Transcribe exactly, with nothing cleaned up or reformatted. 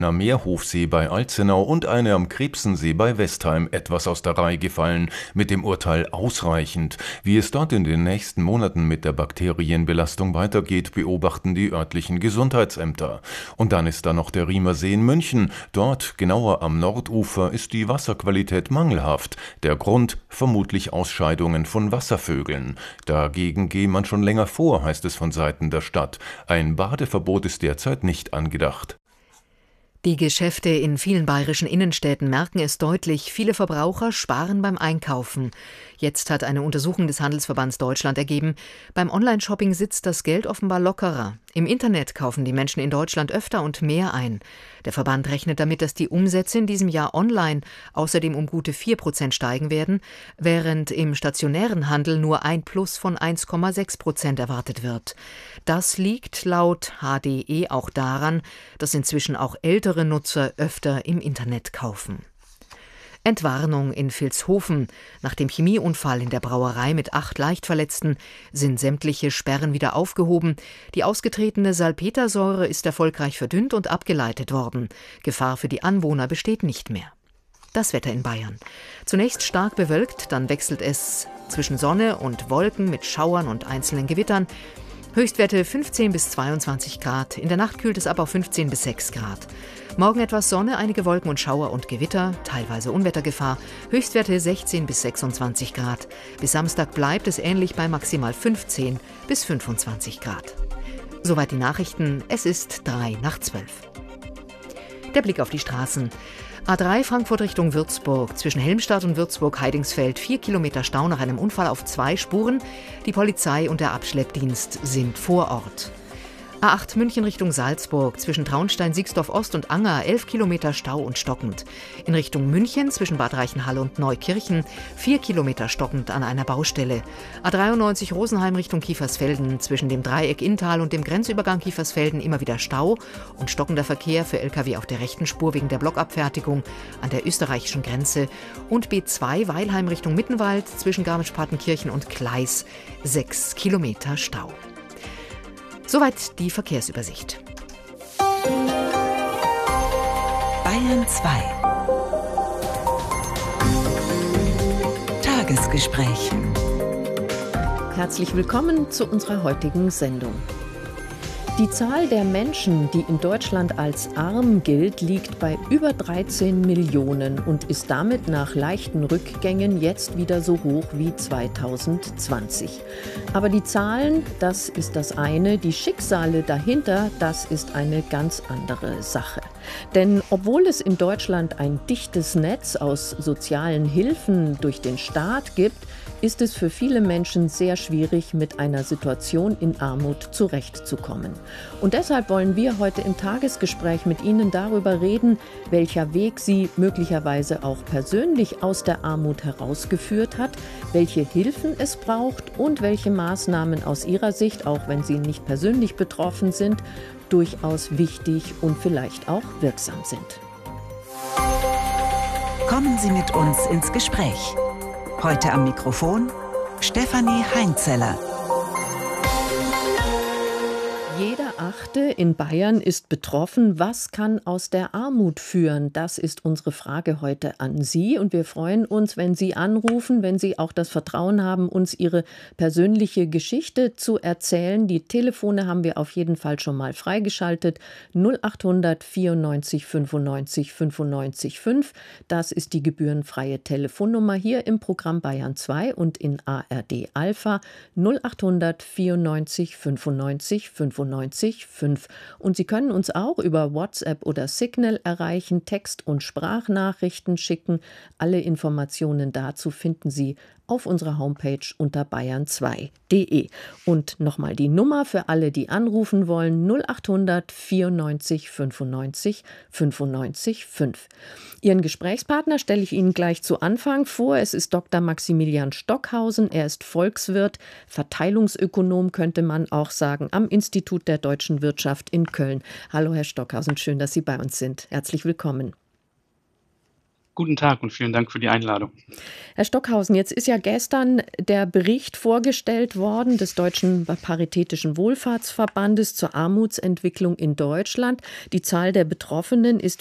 Na Meerhofsee bei Alzenau und eine am Krebsensee bei Westheim etwas aus der Reihe gefallen, mit dem Urteil ausreichend. Wie es dort in den nächsten Monaten mit der Bakterienbelastung weitergeht, beobachten die örtlichen Gesundheitsämter. Und dann ist da noch der Riemersee in München. Dort, genauer am Nordufer, ist die Wasserqualität mangelhaft. Der Grund vermutlich Ausscheidungen von Wasservögeln. Dagegen gehe man schon länger vor, heißt es von Seiten der Stadt. Ein Badeverbot ist derzeit nicht angedacht. Die Geschäfte in vielen bayerischen Innenstädten merken es deutlich, viele Verbraucher sparen beim Einkaufen. Jetzt hat eine Untersuchung des Handelsverbands Deutschland ergeben, beim Online-Shopping sitzt das Geld offenbar lockerer. Im Internet kaufen die Menschen in Deutschland öfter und mehr ein. Der Verband rechnet damit, dass die Umsätze in diesem Jahr online außerdem um gute vier Prozent steigen werden, während im stationären Handel nur ein Plus von eins Komma sechs Prozent erwartet wird. Das liegt laut H D E auch daran, dass inzwischen auch ältere Nutzer öfter im Internet kaufen. Entwarnung in Vilshofen. Nach dem Chemieunfall in der Brauerei mit acht Leichtverletzten sind sämtliche Sperren wieder aufgehoben. Die ausgetretene Salpetersäure ist erfolgreich verdünnt und abgeleitet worden. Gefahr für die Anwohner besteht nicht mehr. Das Wetter in Bayern. Zunächst stark bewölkt, dann wechselt es zwischen Sonne und Wolken mit Schauern und einzelnen Gewittern. Höchstwerte fünfzehn bis zweiundzwanzig Grad. In der Nacht kühlt es ab auf fünfzehn bis sechs Grad. Morgen etwas Sonne, einige Wolken und Schauer und Gewitter, teilweise Unwettergefahr. Höchstwerte sechzehn bis sechsundzwanzig Grad. Bis Samstag bleibt es ähnlich bei maximal fünfzehn bis fünfundzwanzig Grad. Soweit die Nachrichten. Es ist drei nach zwölf. Der Blick auf die Straßen. A drei Frankfurt Richtung Würzburg. Zwischen Helmstadt und Würzburg-Heidingsfeld vier Kilometer Stau nach einem Unfall auf zwei Spuren. Die Polizei und der Abschleppdienst sind vor Ort. A acht München Richtung Salzburg. Zwischen Traunstein, Siegsdorf Ost und Anger elf Kilometer Stau und stockend. In Richtung München zwischen Bad Reichenhall und Neukirchen vier Kilometer stockend an einer Baustelle. A dreiundneunzig Rosenheim Richtung Kiefersfelden. Zwischen dem Dreieck Inntal und dem Grenzübergang Kiefersfelden immer wieder Stau und stockender Verkehr für L K W auf der rechten Spur wegen der Blockabfertigung an der österreichischen Grenze. Und B zwei Weilheim Richtung Mittenwald zwischen Garmisch-Partenkirchen und Gleis sechs Kilometer Stau. Soweit die Verkehrsübersicht. Bayern zwei. Tagesgespräch. Herzlich willkommen zu unserer heutigen Sendung. Die Zahl der Menschen, die in Deutschland als arm gilt, liegt bei über dreizehn Millionen und ist damit nach leichten Rückgängen jetzt wieder so hoch wie zweitausendzwanzig. Aber die Zahlen, das ist das eine, die Schicksale dahinter, das ist eine ganz andere Sache. Denn obwohl es in Deutschland ein dichtes Netz aus sozialen Hilfen durch den Staat gibt, ist es für viele Menschen sehr schwierig, mit einer Situation in Armut zurechtzukommen. Und deshalb wollen wir heute im Tagesgespräch mit Ihnen darüber reden, welcher Weg Sie möglicherweise auch persönlich aus der Armut herausgeführt hat, welche Hilfen es braucht und welche Maßnahmen aus Ihrer Sicht, auch wenn Sie nicht persönlich betroffen sind, durchaus wichtig und vielleicht auch wirksam sind. Kommen Sie mit uns ins Gespräch. Heute am Mikrofon Stefanie Heinzeller. Jeder Achte in Bayern ist betroffen. Was kann aus der Armut führen? Das ist unsere Frage heute an Sie. Und wir freuen uns, wenn Sie anrufen, wenn Sie auch das Vertrauen haben, uns Ihre persönliche Geschichte zu erzählen. Die Telefone haben wir auf jeden Fall schon mal freigeschaltet. null acht hundert vierundneunzig fünfundneunzig fünfundneunzig fünf. Das ist die gebührenfreie Telefonnummer hier im Programm Bayern zwei und in A R D Alpha. null acht hundert vierundneunzig fünfundneunzig fünfundneunzig fünf. Und Sie können uns auch über WhatsApp oder Signal erreichen, Text- und Sprachnachrichten schicken. Alle Informationen dazu finden Sie auf unserer Homepage unter bayern zwei punkt de. Und nochmal die Nummer für alle, die anrufen wollen, null acht hundert vierundneunzig fünfundneunzig fünfundneunzig fünf. Ihren Gesprächspartner stelle ich Ihnen gleich zu Anfang vor. Es ist Doktor Maximilian Stockhausen. Er ist Volkswirt, Verteilungsökonom könnte man auch sagen, am Institut der deutschen Wirtschaft in Köln. Hallo Herr Stockhausen, schön, dass Sie bei uns sind. Herzlich willkommen. Guten Tag und vielen Dank für die Einladung. Herr Stockhausen, jetzt ist ja gestern der Bericht vorgestellt worden des Deutschen Paritätischen Wohlfahrtsverbandes zur Armutsentwicklung in Deutschland. Die Zahl der Betroffenen ist